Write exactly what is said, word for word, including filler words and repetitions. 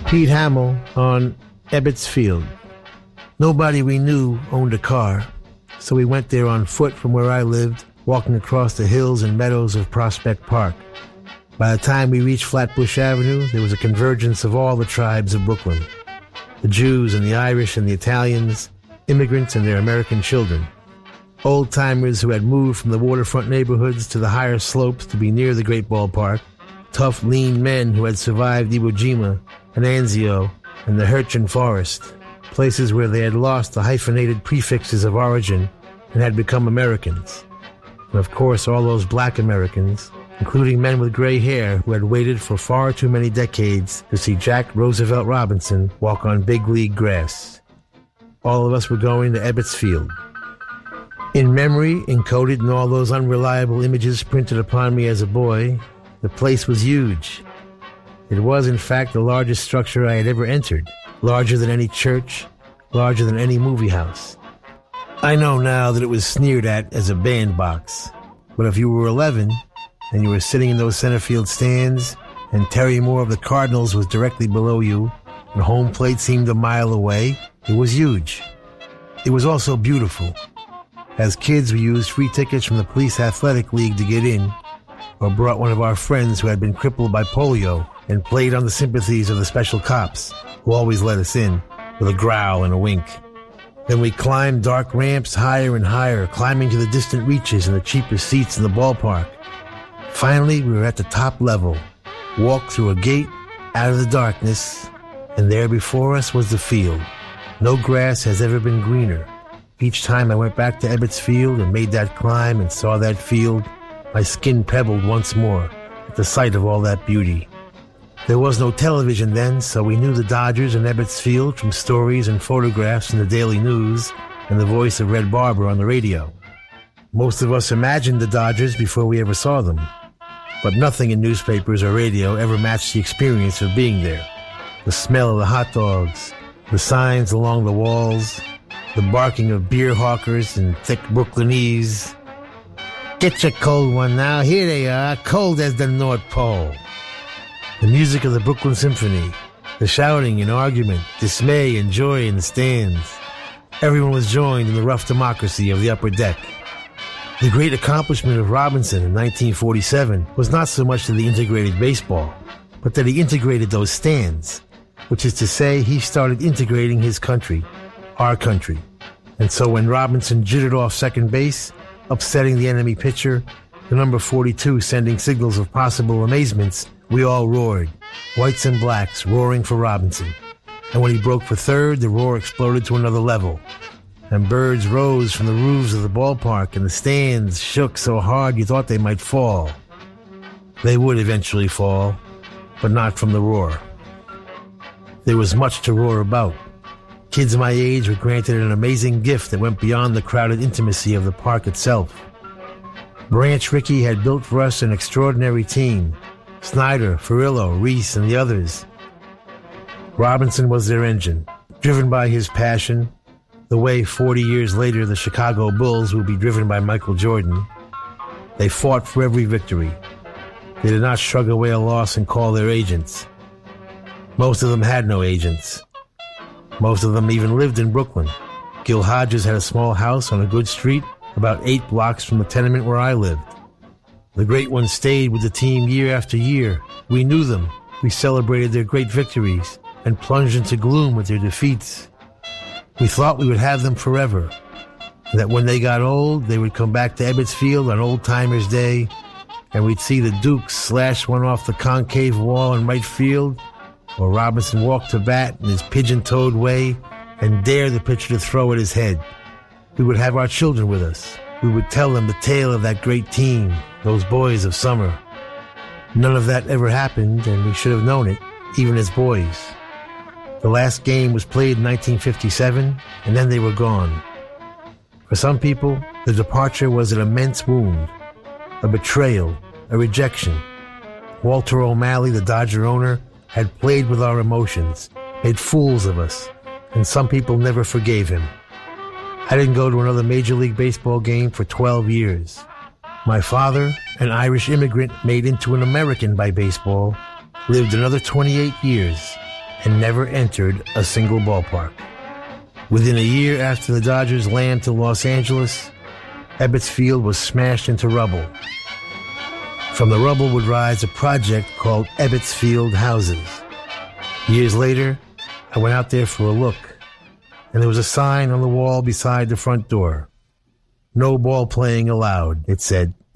Pete Hamill on Ebbets Field. Nobody we knew owned a car, so we went there on foot from where I lived, walking across the hills and meadows of Prospect Park. By the time we reached Flatbush Avenue, there was a convergence of all the tribes of Brooklyn. The Jews and the Irish and the Italians, immigrants and their American children. Old-timers who had moved from the waterfront neighborhoods to the higher slopes to be near the great ballpark. Tough, lean men who had survived Iwo Jima and Anzio and the Hurtgen Forest, places where they had lost the hyphenated prefixes of origin and had become Americans. And of course, all those black Americans, including men with gray hair who had waited for far too many decades to see Jack Roosevelt Robinson walk on big league grass. All of us were going to Ebbets Field. In memory, encoded in all those unreliable images printed upon me as a boy, the place was huge. It was, in fact, the largest structure I had ever entered, larger than any church, larger than any movie house. I know now that it was sneered at as a bandbox, but if you were eleven and you were sitting in those center field stands and Terry Moore of the Cardinals was directly below you and home plate seemed a mile away, it was huge. It was also beautiful. As kids, we used free tickets from the Police Athletic League to get in, or brought one of our friends who had been crippled by polio and played on the sympathies of the special cops, who always let us in, with a growl and a wink. Then we climbed dark ramps higher and higher, climbing to the distant reaches and the cheaper seats in the ballpark. Finally, we were at the top level, walked through a gate, out of the darkness, and there before us was the field. No grass has ever been greener. Each time I went back to Ebbets Field and made that climb and saw that field, my skin pebbled once more at the sight of all that beauty. There was no television then, so we knew the Dodgers and Ebbets Field from stories and photographs in the Daily News and the voice of Red Barber on the radio. Most of us imagined the Dodgers before we ever saw them, but nothing in newspapers or radio ever matched the experience of being there. The smell of the hot dogs, the signs along the walls, the barking of beer hawkers and thick Brooklynese. Get your cold one now, here they are, cold as the North Pole. The music of the Brooklyn Symphony, the shouting and argument, dismay and joy in the stands. Everyone was joined in the rough democracy of the upper deck. The great accomplishment of Robinson in nineteen forty-seven was not so much that he integrated baseball, but that he integrated those stands, which is to say he started integrating his country, our country. And so when Robinson jittered off second base, upsetting the enemy pitcher, the number forty-two sending signals of possible amazements, we all roared, whites and blacks roaring for Robinson. And when he broke for third, the roar exploded to another level. And birds rose from the roofs of the ballpark, and the stands shook so hard you thought they might fall. They would eventually fall, but not from the roar. There was much to roar about. Kids my age were granted an amazing gift that went beyond the crowded intimacy of the park itself. Branch Rickey had built for us an extraordinary team. Snyder, Furillo, Reese, and the others. Robinson was their engine, driven by his passion, the way forty years later the Chicago Bulls would be driven by Michael Jordan. They fought for every victory. They did not shrug away a loss and call their agents. Most of them had no agents. Most of them even lived in Brooklyn. Gil Hodges had a small house on a good street about eight blocks from the tenement where I lived. The great ones stayed with the team year after year. We knew them. We celebrated their great victories and plunged into gloom with their defeats. We thought we would have them forever, and that when they got old, they would come back to Ebbets Field on Old Timers Day, and we'd see the Dukes slash one off the concave wall in right field, or Robinson walk to bat in his pigeon-toed way and dare the pitcher to throw at his head. We would have our children with us. We would tell them the tale of that great team, those boys of summer. None of that ever happened, and we should have known it, even as boys. The last game was played in nineteen fifty-seven, and then they were gone. For some people, the departure was an immense wound, a betrayal, a rejection. Walter O'Malley, the Dodger owner, had played with our emotions, made fools of us, and some people never forgave him. I didn't go to another Major League Baseball game for twelve years. My father, an Irish immigrant made into an American by baseball, lived another twenty-eight years, and never entered a single ballpark. Within a year after the Dodgers land to Los Angeles, Ebbets Field was smashed into rubble. From the rubble would rise a project called Ebbets Field Houses. Years later, I went out there for a look, and there was a sign on the wall beside the front door. "No ball playing allowed," it said.